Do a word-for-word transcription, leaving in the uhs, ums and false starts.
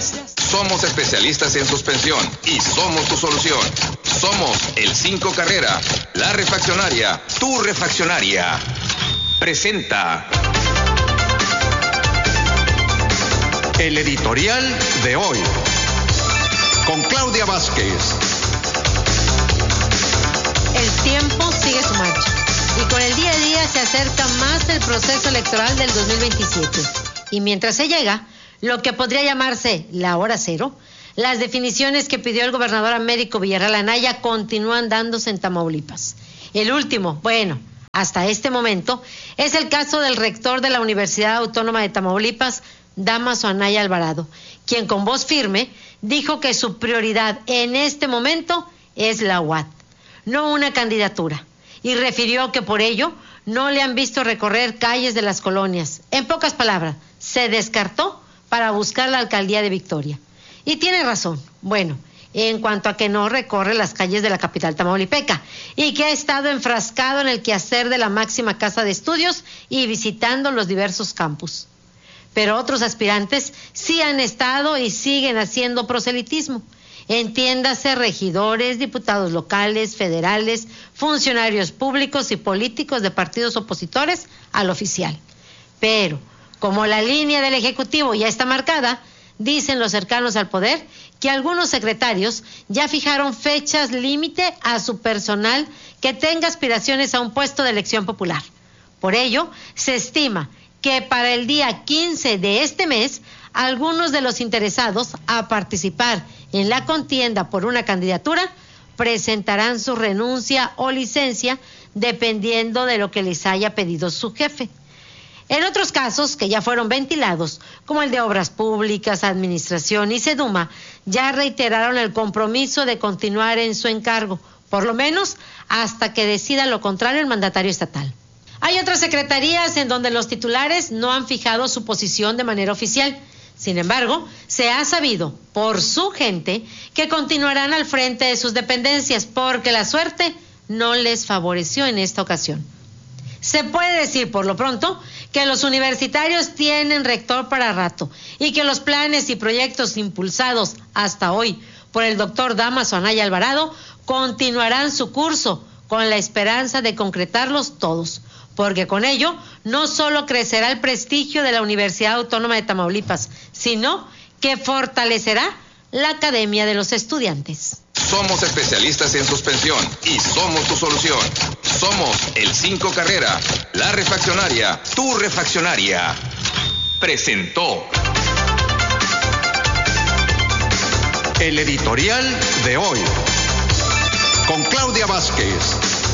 ¿Sabías? Somos especialistas en suspensión y somos tu solución. Somos el cinco Carrera, la refaccionaria, tu refaccionaria. Presenta el editorial de hoy con Claudia Vázquez. El tiempo sigue su marcha y con el día a día se acerca más el proceso electoral del dos mil veintisiete. Y mientras se llega, lo que podría llamarse la hora cero, las definiciones que pidió el gobernador Américo Villarreal Anaya continúan dándose en Tamaulipas. El último, bueno, hasta este momento, es el caso del rector de la Universidad Autónoma de Tamaulipas, Dámaso Anaya Alvarado, quien con voz firme dijo que su prioridad en este momento es la U A T, no una candidatura, y refirió que por ello no le han visto recorrer calles de las colonias. En pocas palabras, se descartó para buscar la alcaldía de Victoria. Y tiene razón, bueno, en cuanto a que no recorre las calles de la capital tamaulipeca y que ha estado enfrascado en el quehacer de la máxima casa de estudios y visitando los diversos campus. Pero otros aspirantes sí han estado y siguen haciendo proselitismo. Entiéndase, regidores, diputados locales, federales, funcionarios públicos y políticos de partidos opositores al oficial. Pero, como la línea del Ejecutivo ya está marcada, dicen los cercanos al poder que algunos secretarios ya fijaron fechas límite a su personal que tenga aspiraciones a un puesto de elección popular. Por ello, se estima que para el día quince de este mes, algunos de los interesados a participar en la contienda por una candidatura presentarán su renuncia o licencia dependiendo de lo que les haya pedido su jefe. En otros casos que ya fueron ventilados, como el de Obras Públicas, Administración y Seduma, ya reiteraron el compromiso de continuar en su encargo, por lo menos hasta que decida lo contrario el mandatario estatal. Hay otras secretarías en donde los titulares no han fijado su posición de manera oficial. Sin embargo, se ha sabido por su gente que continuarán al frente de sus dependencias porque la suerte no les favoreció en esta ocasión. Se puede decir por lo pronto que los universitarios tienen rector para rato y que los planes y proyectos impulsados hasta hoy por el doctor Dámaso Anaya Alvarado continuarán su curso con la esperanza de concretarlos todos, porque con ello no solo crecerá el prestigio de la Universidad Autónoma de Tamaulipas, sino que fortalecerá la Academia de los Estudiantes. Somos especialistas en suspensión y somos tu solución. Somos el cinco Carrera, la refaccionaria, tu refaccionaria. Presentó el editorial de hoy con Claudia Vázquez.